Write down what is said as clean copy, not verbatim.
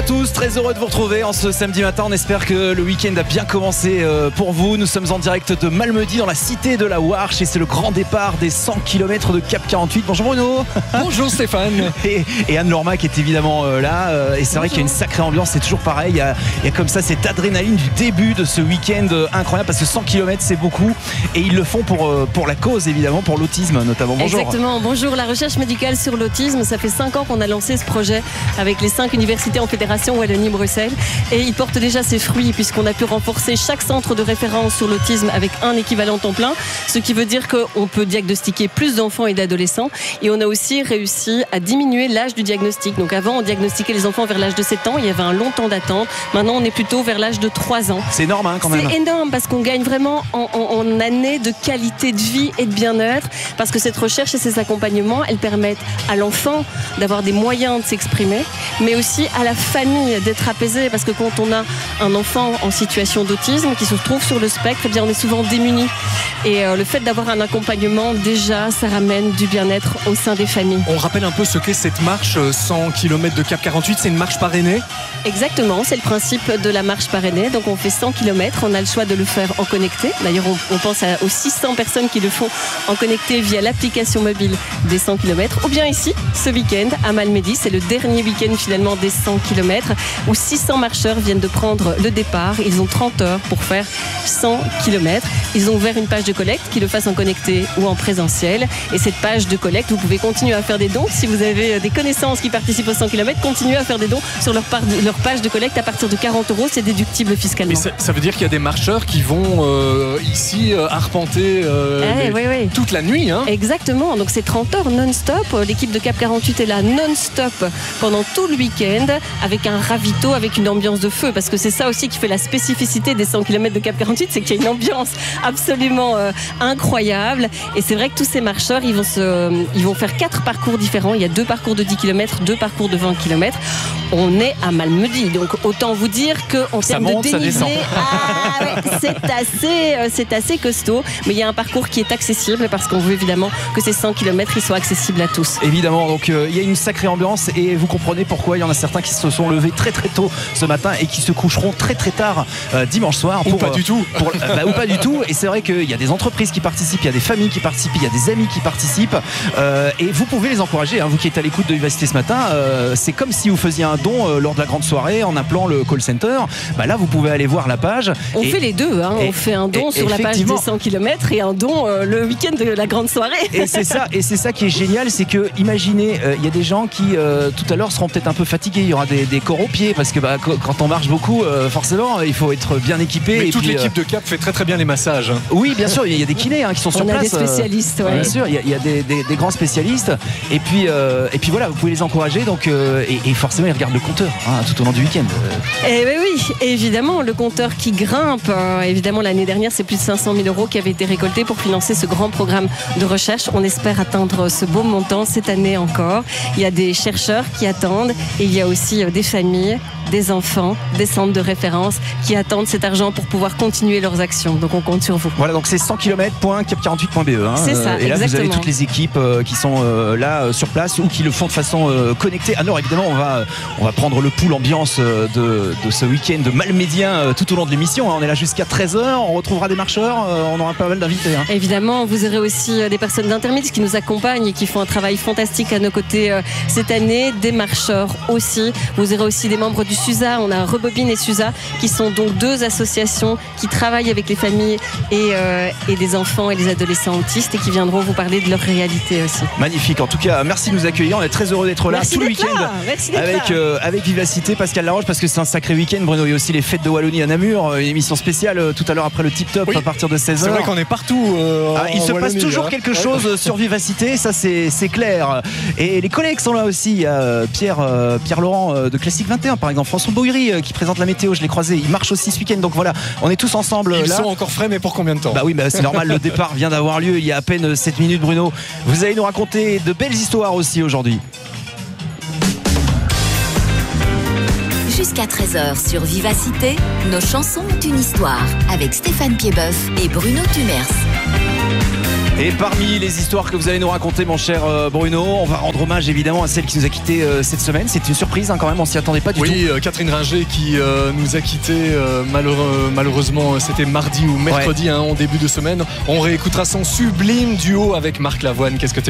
tous, très heureux de vous retrouver en ce samedi matin. On espère que le week-end a bien commencé pour vous. Nous sommes en direct de Malmedy dans la cité de la Warche et c'est le grand départ des 100 km de Cap 48. Bonjour Bruno. Bonjour Stéphane. Et Anne Lorma qui est évidemment là. Et c'est vrai qu'il y a une sacrée ambiance, c'est toujours pareil. Il y a comme ça cette adrénaline du début de ce week-end incroyable parce que 100 km c'est beaucoup et ils le font pour la cause évidemment, pour l'autisme notamment. Bonjour. Exactement, bonjour. La recherche médicale sur l'autisme, ça fait 5 ans qu'on a lancé ce projet avec les 5 universités en fédération Wallonie-Bruxelles et il porte déjà ses fruits puisqu'on a pu renforcer chaque centre de référence sur l'autisme avec un équivalent temps plein, ce qui veut dire qu'on peut diagnostiquer plus d'enfants et d'adolescents et on a aussi réussi à diminuer l'âge du diagnostic. Donc avant on diagnostiquait les enfants vers l'âge de 7 ans, il y avait un long temps d'attente, maintenant on est plutôt vers l'âge de 3 ans. C'est énorme quand même. C'est énorme parce qu'on gagne vraiment en années de qualité de vie et de bien-être parce que cette recherche et ces accompagnements, elles permettent à l'enfant d'avoir des moyens de s'exprimer mais aussi à la famille d'être apaisée parce que quand on a un enfant en situation d'autisme qui se trouve sur le spectre, eh bien on est souvent démunis et le fait d'avoir un accompagnement déjà ça ramène du bien-être au sein des familles. On rappelle un peu ce qu'est cette marche 100 km de Cap 48, c'est une marche parrainée? Exactement, c'est le principe de la marche parrainée. Donc on fait 100 km, on a le choix de le faire en connecté. D'ailleurs on pense aux 600 personnes qui le font en connecté via l'application mobile des 100 km. Ou bien ici, ce week-end à Malmedy, c'est le dernier week-end finalement des 100 km où 600 marcheurs viennent de prendre le départ. Ils ont 30 heures pour faire 100 km. Ils ont ouvert une page de collecte, qu'ils le fassent en connecté ou en présentiel. Et cette page de collecte, vous pouvez continuer à faire des dons. Si vous avez des connaissances qui participent aux 100 km, continuez à faire des dons sur leur page de collecte à partir de 40 €. C'est déductible fiscalement. Et ça veut dire qu'il y a des marcheurs qui vont ici arpenter toute la nuit. Hein. Exactement. Donc c'est 30 heures non-stop. L'équipe de Cap 48 est là non-stop pendant tout le week-end avec un ravito, avec une ambiance de feu. Parce que c'est ça aussi qui fait la spécificité des 100 km de Cap 48, c'est qu'il y a une ambiance absolument incroyable. Et c'est vrai que tous ces marcheurs, ils vont faire 4 parcours différents. Il y a 2 parcours de 10 km, 2 parcours de 20 km. On est à Malmedy, donc autant vous dire qu'en termes de dénivelé, c'est assez costaud. Mais il y a un parcours qui est accessible parce qu'on veut évidemment que ces 100 km ils soient accessibles à tous. Évidemment, donc il y a une sacrée ambiance et vous comprenez pourquoi il y en a certains qui se sont levés très très tôt ce matin et qui se coucheront très très tard dimanche soir. Ou pas du tout. Ou pas du tout. Et c'est vrai qu'il y a des entreprises qui participent, il y a des familles qui participent, il y a des amis qui participent et vous pouvez les encourager. Vous qui êtes à l'écoute de Vivacité ce matin, c'est comme si vous faisiez un don lors de la grande soirée en appelant le call center. Là vous pouvez aller voir la page. On fait les deux, on fait un don sur la page des 100 km et un don le week-end de la grande soirée. Et c'est ça qui est génial, c'est que imaginez, il y a des gens qui tout à l'heure seront peut-être un peu fatigués, il y aura des corps aux pieds parce que quand on marche beaucoup, forcément il faut être bien équipé. Mais et toute puis, l'équipe de Cap fait très très bien les massages. Oui, bien sûr, il y a des kinés qui sont sur place. On a des spécialistes. Bien sûr, il y a des grands spécialistes. Et puis voilà, vous pouvez les encourager. Donc, et forcément, ils regardent le compteur tout au long du week-end. Et oui, évidemment, le compteur qui grimpe. Évidemment, l'année dernière, c'est plus de 500 000 € qui avaient été récoltés pour financer ce grand programme de recherche. On espère atteindre ce beau montant cette année encore. Il y a des chercheurs qui attendent et il y a aussi des familles, des enfants, des centres de référence qui attendent cet argent pour pouvoir continuer leurs actions. Donc on compte sur vous. Voilà, donc c'est 100 km.cap48.be. C'est ça, et là exactement. vous avez toutes les équipes qui sont là sur place ou qui le font de façon connectée. Alors évidemment on va prendre le pouls, l'ambiance de ce week-end de Malmédien tout au long de l'émission. On est là jusqu'à 13h, on retrouvera des marcheurs, on aura pas mal d'invités. Évidemment, vous aurez aussi des personnes d'Intermix qui nous accompagnent et qui font un travail fantastique à nos côtés cette année, des marcheurs aussi. Vous aurez aussi des membres du SUSA, on a Rebobine et SUSA qui sont donc 2 associations qui travaillent avec les familles et les enfants et les adolescents autistes et qui viendront vous parler de leur réalité aussi. Magnifique, en tout cas merci de nous accueillir, on est très heureux d'être là. Merci tout le week-end avec Vivacité, Pascal Laroche, parce que c'est un sacré week-end. Bruno, il y a aussi les fêtes de Wallonie à Namur, une émission spéciale tout à l'heure après le Tip Top à partir de 16h. C'est vrai qu'on est partout. Il se passe toujours quelque chose sur Vivacité, ça c'est clair. Et les collègues sont là aussi. Il y a Pierre Laurent de Classique 21 par exemple, François Bougry qui présente la météo, je l'ai croisé, il marche aussi ce week-end. Donc voilà, on est tous ensemble. Ils sont encore frais, mais pour combien de temps? Oui, c'est normal, le départ vient d'avoir lieu il y a à peine 7 minutes. Bruno, vous allez nous raconter de belles histoires aussi aujourd'hui. Jusqu'à 13h sur Vivacité, nos chansons ont une histoire avec Stéphane Piedboeuf et Bruno Tumers. Et parmi les histoires que vous allez nous raconter, mon cher Bruno, on va rendre hommage évidemment à celle qui nous a quittés cette semaine. C'est une surprise quand même, on s'y attendait pas du tout. Oui, Catherine Ringer qui nous a quittés malheureusement, c'était mardi ou mercredi en début de semaine. On réécoutera son sublime duo avec Marc Lavoine. Qu'est-ce que t'es